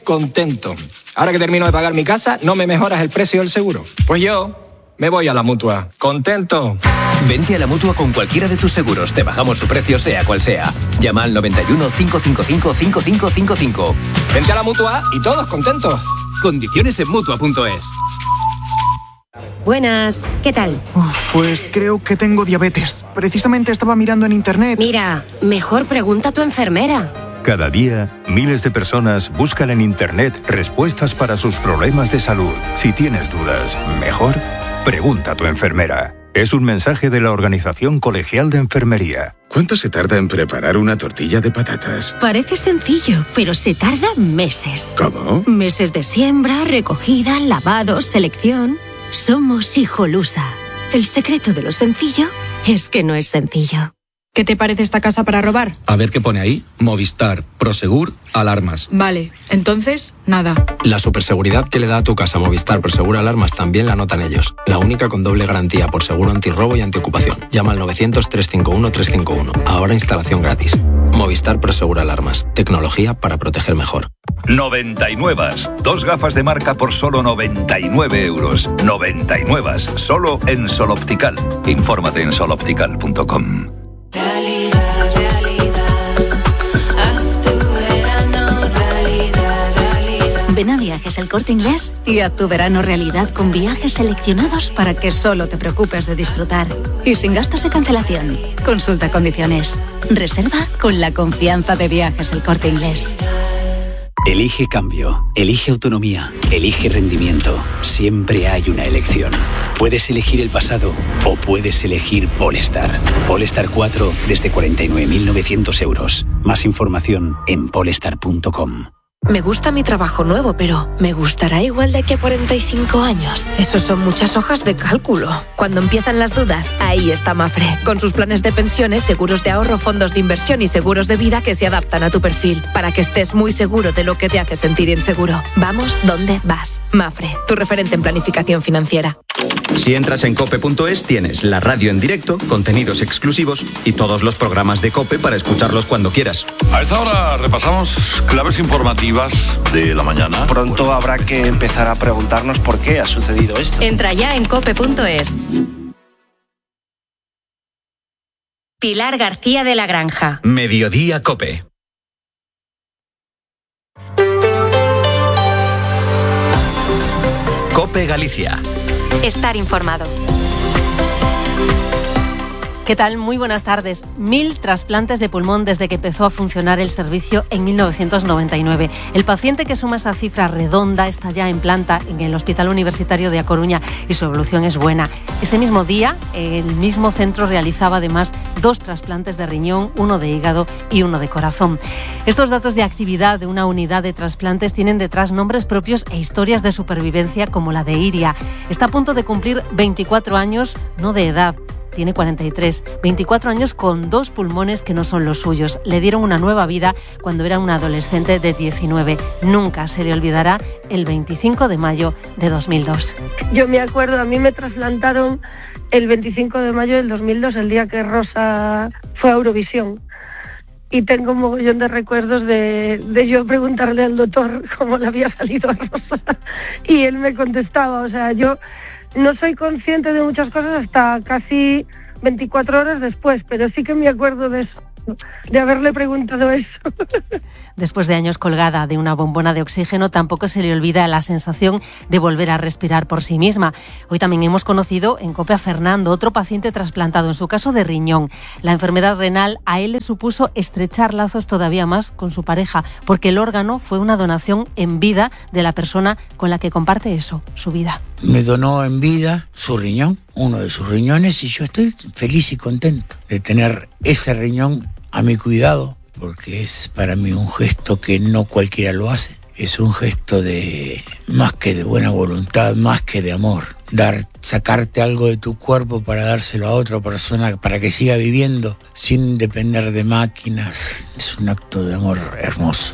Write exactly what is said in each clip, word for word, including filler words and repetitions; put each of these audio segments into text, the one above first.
contento. Ahora que termino de pagar mi casa, ¿no me mejoras el precio del seguro? Pues yo me voy a la Mutua. Contento. Vente a la Mutua con cualquiera de tus seguros. Te bajamos su precio, sea cual sea. Llama al noventa y uno, cinco cinco cinco, cinco cinco cinco cinco. Vente a la Mutua y todos contentos. Condiciones en Mutua punto es. Buenas, ¿qué tal? Uf, pues creo que tengo diabetes. Precisamente estaba mirando en internet. Mira, mejor pregunta a tu enfermera. Cada día, miles de personas buscan en internet respuestas para sus problemas de salud. Si tienes dudas, mejor pregunta a tu enfermera. Es un mensaje de la Organización Colegial de Enfermería. ¿Cuánto se tarda en preparar una tortilla de patatas? Parece sencillo, pero se tarda meses. ¿Cómo? Meses de siembra, recogida, lavado, selección. Somos Hijolusa. El secreto de lo sencillo es que no es sencillo. ¿Qué te parece esta casa para robar? A ver qué pone ahí. Movistar, Prosegur, alarmas. Vale, entonces, nada. La superseguridad que le da a tu casa Movistar Prosegur Alarmas también la notan ellos. La única con doble garantía por seguro antirrobo y antiocupación. Llama al novecientos, trescientos cincuenta y uno, trescientos cincuenta y uno. Ahora instalación gratis. Movistar Prosegur Alarmas. Tecnología para proteger mejor. noventa y nueve. Dos gafas de marca por solo noventa y nueve euros. noventa y nueve. Solo en Sol Optical. Infórmate en sol optical punto com. Realidad, realidad, haz tu verano realidad, realidad. Ven a Viajes El Corte Inglés y haz tu verano realidad con viajes seleccionados para que solo te preocupes de disfrutar. Y sin gastos de cancelación. Consulta condiciones. Reserva con la confianza de Viajes El Corte Inglés. Elige cambio, elige autonomía, elige rendimiento. Siempre hay una elección. Puedes elegir el pasado o puedes elegir Polestar. Polestar cuatro desde cuarenta y nueve mil novecientos euros. Más información en polestar punto com. Me gusta mi trabajo nuevo, pero ¿me gustará igual de aquí a cuarenta y cinco años? Esos son muchas hojas de cálculo. Cuando empiezan las dudas, ahí está Mafre, con sus planes de pensiones, seguros de ahorro, fondos de inversión y seguros de vida que se adaptan a tu perfil, para que estés muy seguro de lo que te hace sentir inseguro. Vamos donde vas. Mafre, tu referente en planificación financiera. Si entras en cope punto es, tienes la radio en directo, contenidos exclusivos y todos los programas de COPE para escucharlos cuando quieras. A esta hora repasamos claves informativas de la mañana. Pronto bueno. habrá que empezar a preguntarnos por qué ha sucedido esto. Entra ya en cope punto es. Pilar García de la Granja. Mediodía COPE. COPE Galicia. Estar informado. ¿Qué tal? Muy buenas tardes. Mil trasplantes de pulmón desde que empezó a funcionar el servicio en mil novecientos noventa y nueve. El paciente que suma esa cifra redonda está ya en planta en el Hospital Universitario de A Coruña y su evolución es buena. Ese mismo día, el mismo centro realizaba además dos trasplantes de riñón, uno de hígado y uno de corazón. Estos datos de actividad de una unidad de trasplantes tienen detrás nombres propios e historias de supervivencia como la de Iria. Está a punto de cumplir veinticuatro años, no de edad. Tiene cuarenta y tres, veinticuatro años con dos pulmones que no son los suyos. Le dieron una nueva vida cuando era una adolescente de diecinueve. Nunca se le olvidará el veinticinco de mayo de dos mil dos. Yo me acuerdo, a mí me trasplantaron el veinticinco de mayo del dos mil dos, el día que Rosa fue a Eurovisión. Y tengo un mogollón de recuerdos de, de yo preguntarle al doctor cómo le había salido a Rosa. Y él me contestaba, o sea, yo... no soy consciente de muchas cosas hasta casi veinticuatro horas después, pero sí que me acuerdo de eso, de haberle preguntado eso. Después de años colgada de una bombona de oxígeno, tampoco se le olvida la sensación de volver a respirar por sí misma. Hoy también hemos conocido en COPE a Fernando, otro paciente trasplantado, en su caso de riñón. La enfermedad renal a él le supuso estrechar lazos todavía más con su pareja, porque el órgano fue una donación en vida de la persona con la que comparte eso, su vida. Me donó en vida su riñón, uno de sus riñones, y yo estoy feliz y contento de tener ese riñón a mi cuidado, porque es para mí un gesto que no cualquiera lo hace. Es un gesto de más que de buena voluntad, más que de amor. Dar, sacarte algo de tu cuerpo para dárselo a otra persona, para que siga viviendo sin depender de máquinas, es un acto de amor hermoso.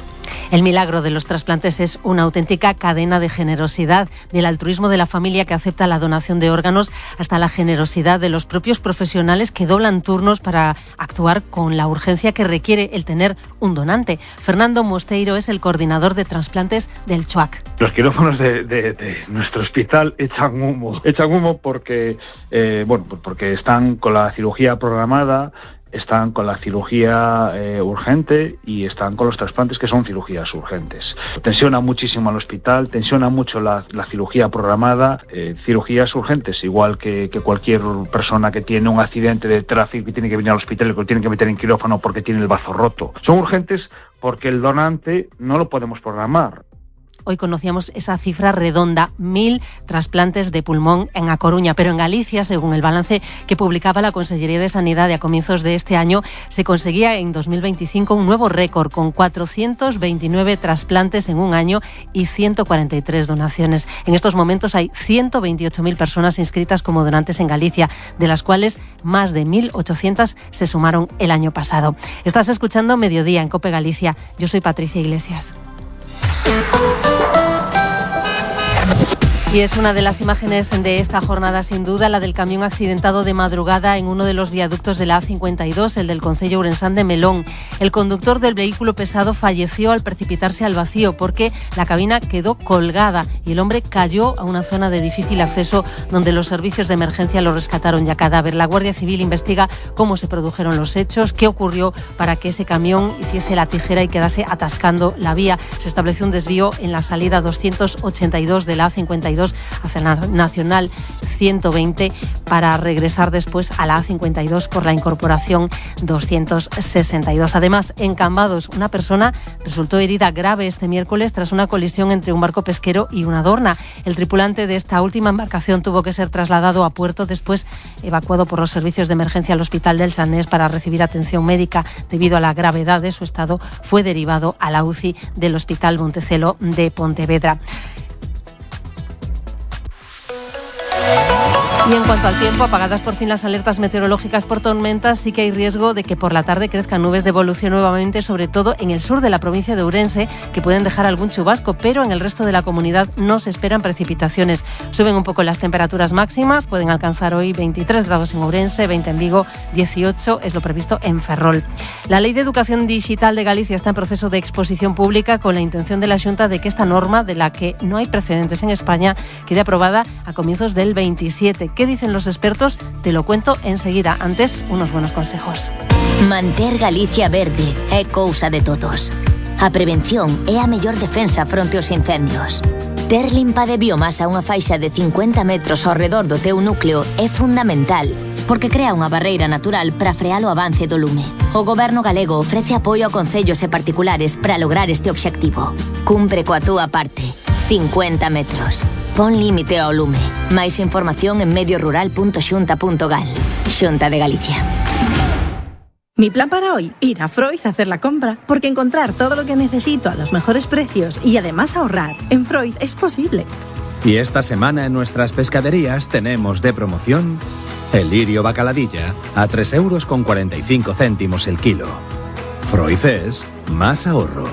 El milagro de los trasplantes es una auténtica cadena de generosidad, del altruismo de la familia que acepta la donación de órganos hasta la generosidad de los propios profesionales que doblan turnos para actuar con la urgencia que requiere el tener un donante. Fernando Mosteiro es el coordinador de trasplantes del CHUAC. Los quirófanos de, de, de nuestro hospital echan humo, echan humo porque, eh, bueno, porque están con la cirugía programada, están con la cirugía eh, urgente y están con los trasplantes, que son cirugías urgentes. Tensiona muchísimo al hospital, tensiona mucho la, la cirugía programada, eh, cirugías urgentes, igual que, que cualquier persona que tiene un accidente de tráfico y tiene que venir al hospital y que lo tienen que meter en quirófano porque tiene el bazo roto. Son urgentes porque el donante no lo podemos programar. Hoy conocíamos esa cifra redonda, mil trasplantes de pulmón en A Coruña, pero en Galicia, según el balance que publicaba la Consellería de Sanidad a comienzos de este año, se conseguía en dos mil veinticinco un nuevo récord con cuatrocientos veintinueve trasplantes en un año y ciento cuarenta y tres donaciones. En estos momentos hay ciento veintiocho mil personas inscritas como donantes en Galicia, de las cuales más de mil ochocientas se sumaron el año pasado. Estás escuchando Mediodía en COPE Galicia. Yo soy Patricia Iglesias. Y es una de las imágenes de esta jornada, sin duda, la del camión accidentado de madrugada en uno de los viaductos de la A cincuenta y dos, el del concello ourensán de Melón. El conductor del vehículo pesado falleció al precipitarse al vacío porque la cabina quedó colgada y el hombre cayó a una zona de difícil acceso donde los servicios de emergencia lo rescataron ya cadáver. La Guardia Civil investiga cómo se produjeron los hechos, qué ocurrió para que ese camión hiciese la tijera y quedase atascando la vía. Se estableció un desvío en la salida doscientos ochenta y dos de la A cincuenta y dos hacia la Nacional ciento veinte para regresar después a la A cincuenta y dos por la incorporación doscientos sesenta y dos. Además, en Cambados, una persona resultó herida grave este miércoles tras una colisión entre un barco pesquero y una dorna. El tripulante de esta última embarcación tuvo que ser trasladado a puerto, después evacuado por los servicios de emergencia al Hospital del Sanés para recibir atención médica. Debido a la gravedad de su estado, fue derivado a la U C I del Hospital Montecelo de Pontevedra. Y en cuanto al tiempo, apagadas por fin las alertas meteorológicas por tormentas, sí que hay riesgo de que por la tarde crezcan nubes de evolución nuevamente, sobre todo en el sur de la provincia de Ourense, que pueden dejar algún chubasco, pero en el resto de la comunidad no se esperan precipitaciones. Suben un poco las temperaturas máximas, pueden alcanzar hoy veintitrés grados en Ourense, veinte en Vigo, dieciocho es lo previsto en Ferrol. La Ley de Educación Digital de Galicia está en proceso de exposición pública con la intención de la Xunta de que esta norma, de la que no hay precedentes en España, quede aprobada a comienzos del veintisiete. ¿Qué dicen los expertos? Te lo cuento enseguida. Antes, unos buenos consejos. Manter Galicia verde é cousa de todos. A prevención é a mellor defensa fronte aos incendios. Ter limpa de biomasa unha faixa de cincuenta metros ao redor do teu núcleo é fundamental, porque crea unha barreira natural para frear o avance do lume. O Goberno galego ofrece apoio a concellos e particulares para lograr este obxectivo. Cumpre coa túa parte. cincuenta metros. Pon límite ao lume. Máis información en medio rural punto xunta punto gal. Xunta de Galicia. Mi plan para hoy, ir a Froiz a hacer la compra, porque encontrar todo lo que necesito a los mejores precios y además ahorrar en Froiz es posible. Y esta semana en nuestras pescaderías tenemos de promoción el lirio bacaladilla a tres euros con cuarenta y cinco céntimos el kilo. Froiz es más ahorro.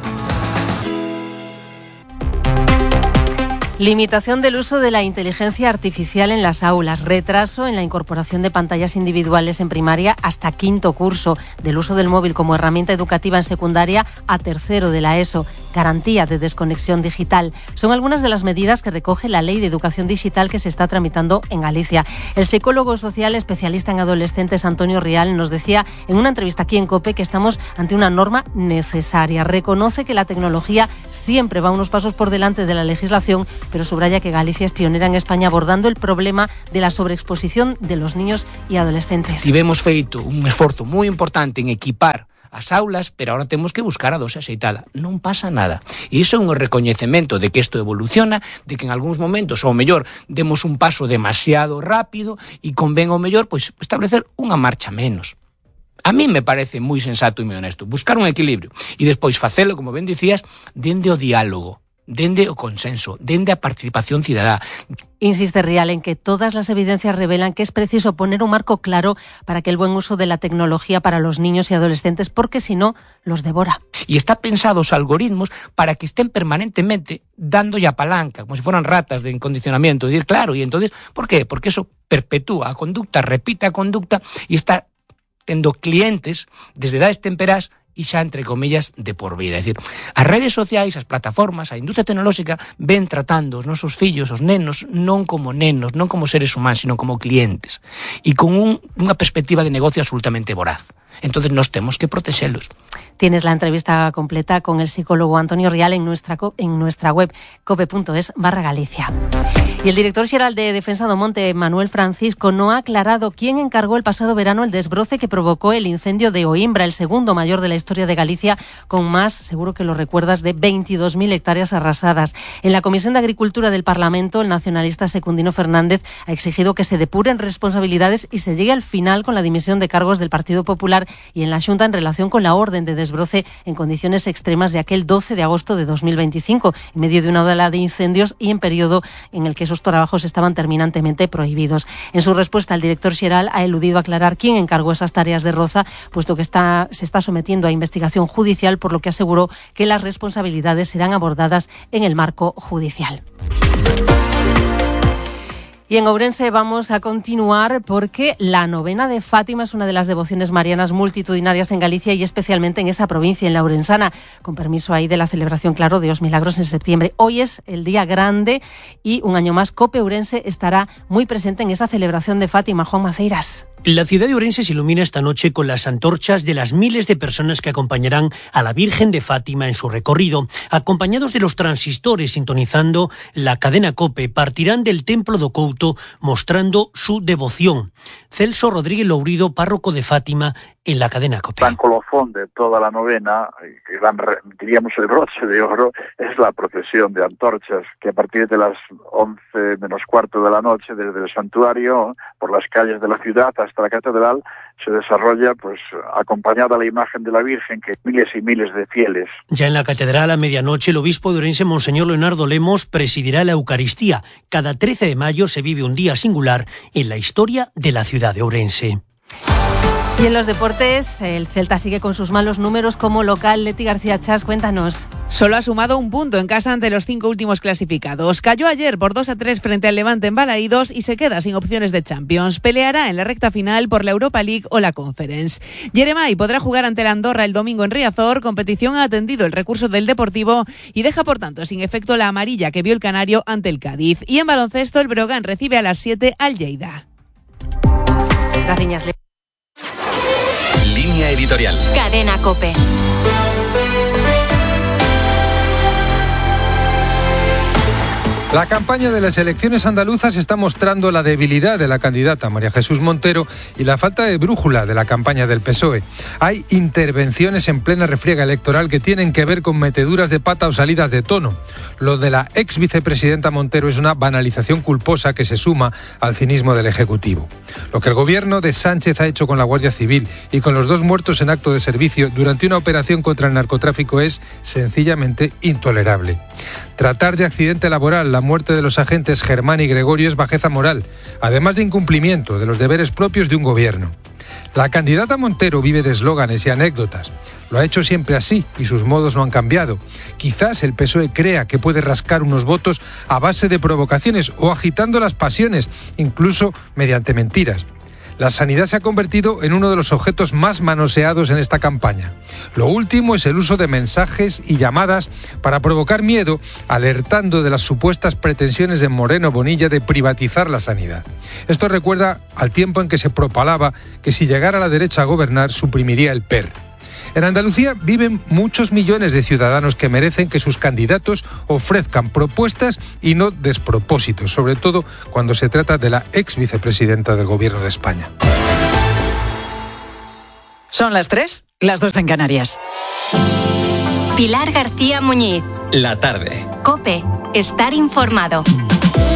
Limitación del uso de la inteligencia artificial en las aulas, retraso en la incorporación de pantallas individuales en primaria hasta quinto curso, del uso del móvil como herramienta educativa en secundaria a tercero de la ESO, garantía de desconexión digital. Son algunas de las medidas que recoge la Ley de Educación Digital que se está tramitando en Galicia. El psicólogo social especialista en adolescentes Antonio Rial nos decía en una entrevista aquí en COPE que estamos ante una norma necesaria. Reconoce que la tecnología siempre va unos pasos por delante de la legislación, pero subraya que Galicia es pionera en España abordando el problema de la sobreexposición de los niños y adolescentes. Si hemos feito un esforzo moi importante en equipar as aulas, pero ahora temos que buscar a dose axeitada. Non pasa nada. E iso é un recoñecemento de que isto evoluciona, de que en algúns momentos, ao mellor, demos un paso demasiado rápido e convén ao mellor pois establecer unha marcha menos. A mí me parece moi sensato e moi honesto buscar un equilibrio e despois facelo, como ben dicías, dende o diálogo. dende o consenso, dende a participación cidadá. Insiste Rial en que todas las evidencias revelan que es preciso poner un marco claro para que el buen uso de la tecnología para los niños y adolescentes, porque si no, los devora. Y está pensados algoritmos para que estén permanentemente dándolle a palanca, como si fueran ratas de incondicionamiento. Decir, claro, y entonces, ¿por qué? Porque eso perpetúa a conducta, repite a conducta e está tendo clientes desde edades temperás e xa, entre comillas, de por vida. É dicir, as redes sociais, as plataformas, a industria tecnolóxica ven tratando os nosos fillos, os nenos, non como nenos, non como seres humanos, sino como clientes. E con un, unha perspectiva de negocio absolutamente voraz. Entonces nos temos que protexelos. Tienes la entrevista completa con el psicólogo Antonio Rial en nuestra, en nuestra web cope.es barra Galicia. Y el director xeral de Defensa do Monte, Manuel Francisco, no ha aclarado quién encargó el pasado verano el desbroce que provocó el incendio de Oimbra, el segundo mayor de la historia de Galicia, con más, seguro que lo recuerdas, de veintidós mil hectáreas arrasadas. En la Comisión de Agricultura del Parlamento, el nacionalista Secundino Fernández ha exigido que se depuren responsabilidades y se llegue al final con la dimisión de cargos del Partido Popular y en la Xunta en relación con la orden de desbroce en condiciones extremas de aquel doce de agosto de dos mil veinticinco, en medio de una ola de incendios y en periodo en el que esos trabajos estaban terminantemente prohibidos. En su respuesta, el director xeral ha eludido aclarar quién encargó esas tareas de roza, puesto que está, se está sometiendo a investigación judicial, por lo que aseguró que las responsabilidades serán abordadas en el marco judicial. Y en Ourense vamos a continuar porque la novena de Fátima es una de las devociones marianas multitudinarias en Galicia y especialmente en esa provincia, en la Ourensana, con permiso ahí de la celebración, claro, de los milagros en septiembre. Hoy es el día grande y un año más COPE Ourense estará muy presente en esa celebración de Fátima. Juan Maceiras. La ciudad de Ourense se ilumina esta noche con las antorchas de las miles de personas que acompañarán a la Virgen de Fátima en su recorrido. Acompañados de los transistores sintonizando la cadena COPE, partirán del Templo do Couto mostrando su devoción. Celso Rodríguez Lourido, párroco de Fátima, en la cadena COPE. Gran colofón de toda la novena, gran, diríamos el broche de oro, es la procesión de antorchas, que a partir de las once menos cuarto de la noche, desde el santuario, por las calles de la ciudad hasta la catedral, se desarrolla pues acompañada a la imagen de la Virgen, que miles y miles de fieles. Ya en la catedral a medianoche, el obispo de Ourense, Monseñor Leonardo Lemos, presidirá la Eucaristía. Cada trece de mayo se vive un día singular en la historia de la ciudad de Ourense. Y en los deportes, el Celta sigue con sus malos números como local. Leti García Chas, cuéntanos. Solo ha sumado un punto en casa ante los cinco últimos clasificados. Cayó ayer por dos a tres frente al Levante en Balaídos y se queda sin opciones de Champions. Peleará en la recta final por la Europa League o la Conference. Jeremai podrá jugar ante la Andorra el domingo en Riazor. Competición ha atendido el recurso del Deportivo y deja por tanto sin efecto la amarilla que vio el Canario ante el Cádiz. Y en baloncesto, el Breogán recibe a las siete al Lleida. Gracias, Leti. Línea editorial. Cadena COPE. La campaña de las elecciones andaluzas está mostrando la debilidad de la candidata María Jesús Montero y la falta de brújula de la campaña del P S O E. Hay intervenciones en plena refriega electoral que tienen que ver con meteduras de pata o salidas de tono. Lo de la ex vicepresidenta Montero es una banalización culposa que se suma al cinismo del Ejecutivo. Lo que el gobierno de Sánchez ha hecho con la Guardia Civil y con los dos muertos en acto de servicio durante una operación contra el narcotráfico es sencillamente intolerable. Tratar de accidente laboral la muerte de los agentes Germán y Gregorio es bajeza moral, además de incumplimiento de los deberes propios de un gobierno. La candidata Montero vive de eslóganes y anécdotas. Lo ha hecho siempre así y sus modos no han cambiado. Quizás el P S O E crea que puede rascar unos votos a base de provocaciones o agitando las pasiones, incluso mediante mentiras. La sanidad se ha convertido en uno de los objetos más manoseados en esta campaña. Lo último es el uso de mensajes y llamadas para provocar miedo, alertando de las supuestas pretensiones de Moreno Bonilla de privatizar la sanidad. Esto recuerda al tiempo en que se propalaba que si llegara la derecha a gobernar suprimiría el P E R. En Andalucía viven muchos millones de ciudadanos que merecen que sus candidatos ofrezcan propuestas y no despropósitos, sobre todo cuando se trata de la ex vicepresidenta del Gobierno de España. Son las tres, las dos en Canarias. Pilar García Muñiz. La tarde. COPE. Estar informado.